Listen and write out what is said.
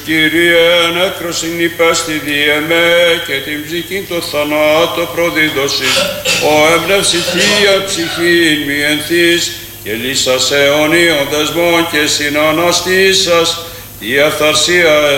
Κύριε, νέκροσιν υπέστη διεμέ και την ψυχήν το θανάτο προδίδωση. Ο έμπνευση θεία ψυχήν μη ενθείς και λύσας αιωνίων δεσμών και συναναστήσας τη αυθαρσία